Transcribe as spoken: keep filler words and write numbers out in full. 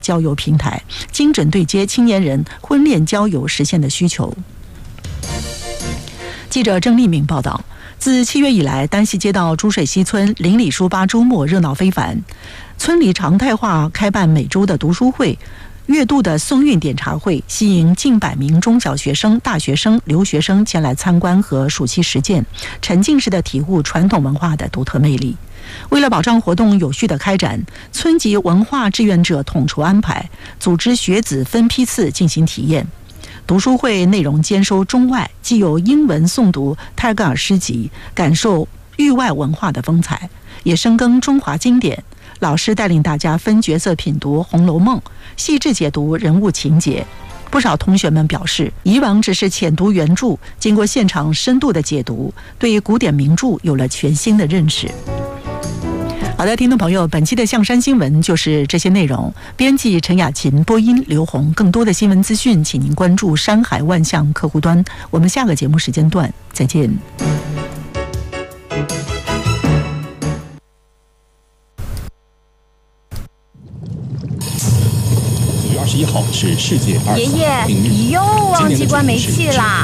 交友平台，精准对接青年人婚恋交友实现的需求。记者郑立敏报道，自七月以来，丹溪街道珠水西村邻里书吧周末热闹非凡，村里常态化开办每周的读书会、月度的送运点茶会，吸引近百名中小学生、大学生、留学生前来参观和暑期实践，沉浸式的体悟传统文化的独特魅力。为了保障活动有序的开展，村级文化志愿者统筹安排，组织学子分批次进行体验。读书会内容兼收中外，既有英文诵读泰戈尔诗集，感受域外文化的风采，也深耕中华经典。老师带领大家分角色品读《红楼梦》，细致解读人物情节。不少同学们表示，以往只是浅读原著，经过现场深度的解读，对古典名著有了全新的认识。好的，听众朋友，本期的象山新闻就是这些内容。编辑陈雅琴，播音刘红。更多的新闻资讯，请您关注山海万象客户端。我们下个节目时间段再见。 五月二十一号是世界二。 爷爷，你又忘记关煤气啦！